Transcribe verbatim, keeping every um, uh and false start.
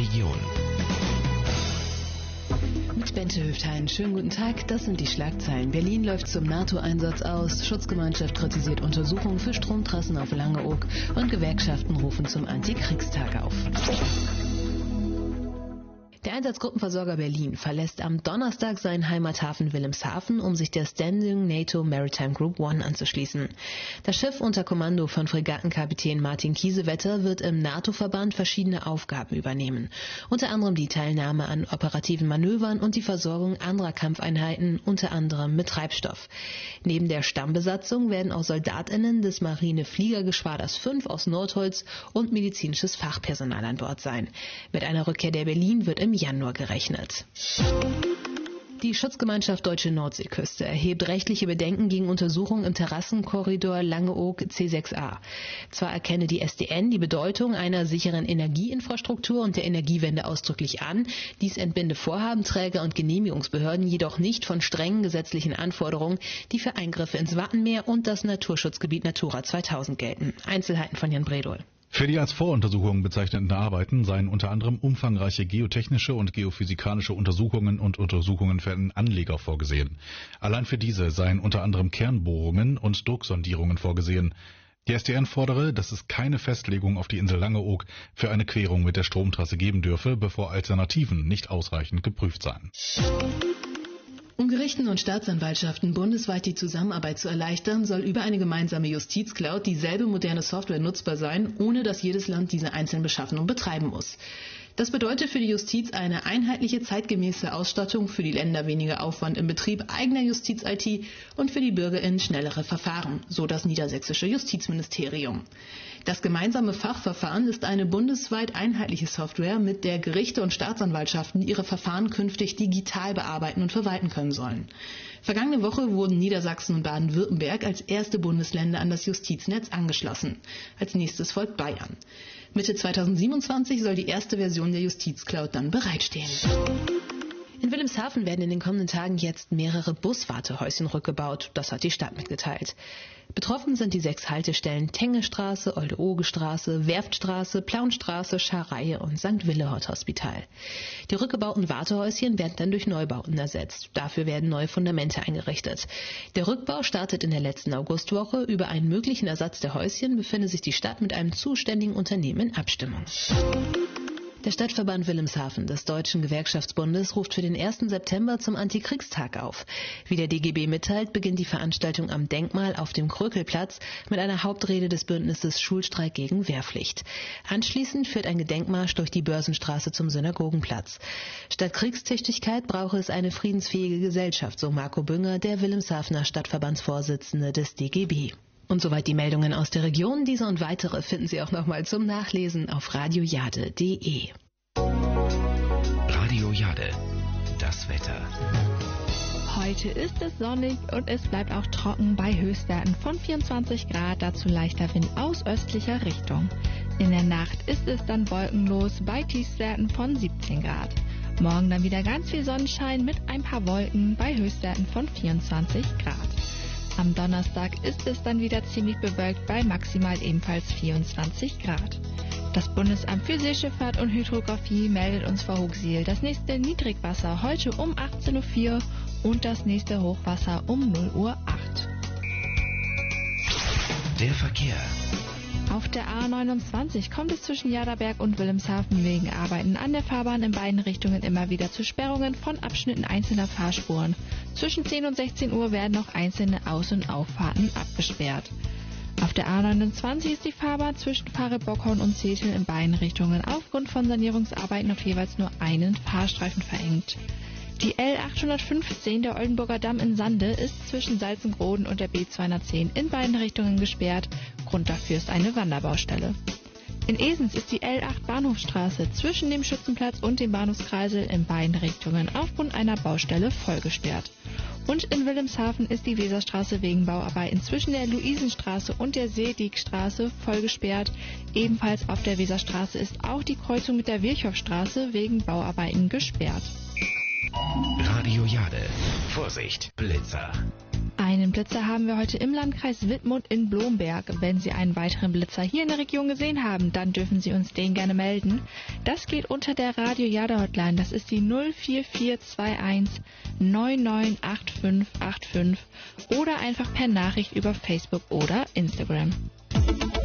Region. Mit Bente Höftein. Schönen guten Tag, das sind die Schlagzeilen. Berlin läuft zum NATO-Einsatz aus, Schutzgemeinschaft kritisiert Untersuchungen für Stromtrassen auf Langeoog und Gewerkschaften rufen zum Antikriegstag auf. Der Einsatzgruppenversorger Berlin verlässt am Donnerstag seinen Heimathafen Wilhelmshaven, um sich der Standing NATO Maritime Group One anzuschließen. Das Schiff unter Kommando von Fregattenkapitän Martin Kiesewetter wird im NATO-Verband verschiedene Aufgaben übernehmen. Unter anderem die Teilnahme an operativen Manövern und die Versorgung anderer Kampfeinheiten, unter anderem mit Treibstoff. Neben der Stammbesatzung werden auch SoldatInnen des Marine-Fliegergeschwaders fünf aus Nordholz und medizinisches Fachpersonal an Bord sein. Mit einer Rückkehr der Berlin wird im Januar gerechnet. Die Schutzgemeinschaft Deutsche Nordseeküste erhebt rechtliche Bedenken gegen Untersuchungen im Terrassenkorridor Langeoog C sechs a. Zwar erkenne die S D N die Bedeutung einer sicheren Energieinfrastruktur und der Energiewende ausdrücklich an, dies entbinde Vorhabenträger und Genehmigungsbehörden jedoch nicht von strengen gesetzlichen Anforderungen, die für Eingriffe ins Wattenmeer und das Naturschutzgebiet Natura zweitausend gelten. Einzelheiten von Jan Bredol. Für die als Voruntersuchungen bezeichneten Arbeiten seien unter anderem umfangreiche geotechnische und geophysikalische Untersuchungen und Untersuchungen für einen Anleger vorgesehen. Allein für diese seien unter anderem Kernbohrungen und Drucksondierungen vorgesehen. Die S D N fordere, dass es keine Festlegung auf die Insel Langeoog für eine Querung mit der Stromtrasse geben dürfe, bevor Alternativen nicht ausreichend geprüft seien. Um Gerichten und Staatsanwaltschaften bundesweit die Zusammenarbeit zu erleichtern, soll über eine gemeinsame Justizcloud dieselbe moderne Software nutzbar sein, ohne dass jedes Land diese einzeln beschaffen und betreiben muss. Das bedeutet für die Justiz eine einheitliche, zeitgemäße Ausstattung, für die Länder weniger Aufwand im Betrieb eigener Justiz-I T und für die BürgerInnen schnellere Verfahren, so das niedersächsische Justizministerium. Das gemeinsame Fachverfahren ist eine bundesweit einheitliche Software, mit der Gerichte und Staatsanwaltschaften ihre Verfahren künftig digital bearbeiten und verwalten können sollen. Vergangene Woche wurden Niedersachsen und Baden-Württemberg als erste Bundesländer an das Justiznetz angeschlossen. Als nächstes folgt Bayern. Mitte zweitausendsiebenundzwanzig soll die erste Version der Justizcloud dann bereitstehen. In Wilhelmshaven werden in den kommenden Tagen jetzt mehrere Buswartehäuschen rückgebaut. Das hat die Stadt mitgeteilt. Betroffen sind die sechs Haltestellen Tengestraße, Olde-Oge-Straße, Werftstraße, Plaunstraße, Scharreihe und Sankt Willehort-Hospital. Die rückgebauten Wartehäuschen werden dann durch Neubauten ersetzt. Dafür werden neue Fundamente eingerichtet. Der Rückbau startet in der letzten Augustwoche. Über einen möglichen Ersatz der Häuschen befindet sich die Stadt mit einem zuständigen Unternehmen in Abstimmung. Der Stadtverband Wilhelmshaven des Deutschen Gewerkschaftsbundes ruft für den ersten September zum Antikriegstag auf. Wie der D G B mitteilt, beginnt die Veranstaltung am Denkmal auf dem Krökelplatz mit einer Hauptrede des Bündnisses Schulstreik gegen Wehrpflicht. Anschließend führt ein Gedenkmarsch durch die Börsenstraße zum Synagogenplatz. Statt Kriegstüchtigkeit brauche es eine friedensfähige Gesellschaft, so Marco Bünger, der Wilhelmshavener Stadtverbandsvorsitzende des D G B. Und soweit die Meldungen aus der Region. Diese und weitere finden Sie auch nochmal zum Nachlesen auf radiojade punkt de. Radio Jade, das Wetter. Heute ist es sonnig und es bleibt auch trocken bei Höchstwerten von vierundzwanzig Grad, dazu leichter Wind aus östlicher Richtung. In der Nacht ist es dann wolkenlos bei Tiefstwerten von siebzehn Grad. Morgen dann wieder ganz viel Sonnenschein mit ein paar Wolken bei Höchstwerten von vierundzwanzig Grad. Am Donnerstag ist es dann wieder ziemlich bewölkt bei maximal ebenfalls vierundzwanzig Grad. Das Bundesamt für Seeschifffahrt und Hydrographie meldet uns vor Hooksiel das nächste Niedrigwasser heute um achtzehn Uhr vier und das nächste Hochwasser um null Uhr acht. Der Verkehr. Auf der A neunundzwanzig kommt es zwischen Jaderberg und Wilhelmshaven wegen Arbeiten an der Fahrbahn in beiden Richtungen immer wieder zu Sperrungen von Abschnitten einzelner Fahrspuren. Zwischen zehn und sechzehn Uhr werden noch einzelne Aus- und Auffahrten abgesperrt. Auf der A neunundzwanzig ist die Fahrbahn zwischen Fahre-Bockhorn und Zetel in beiden Richtungen aufgrund von Sanierungsarbeiten auf jeweils nur einen Fahrstreifen verengt. Die L achthundertfünfzehn, der Oldenburger Damm in Sande, ist zwischen Salzengroden und der B zweihundertzehn in beiden Richtungen gesperrt. Grund dafür ist eine Wanderbaustelle. In Esens ist die L acht Bahnhofstraße zwischen dem Schützenplatz und dem Bahnhofskreisel in beiden Richtungen aufgrund einer Baustelle vollgesperrt. Und in Wilhelmshaven ist die Weserstraße wegen Bauarbeiten zwischen der Luisenstraße und der Seediekstraße vollgesperrt. Ebenfalls auf der Weserstraße ist auch die Kreuzung mit der Virchowstraße wegen Bauarbeiten gesperrt. Radio Jade. Vorsicht, Blitzer. Einen Blitzer haben wir heute im Landkreis Wittmund in Blomberg. Wenn Sie einen weiteren Blitzer hier in der Region gesehen haben, dann dürfen Sie uns den gerne melden. Das geht unter der Radio Jada Hotline. Das ist die null vier vier zwei eins neun neun acht fünf acht fünf oder einfach per Nachricht über Facebook oder Instagram.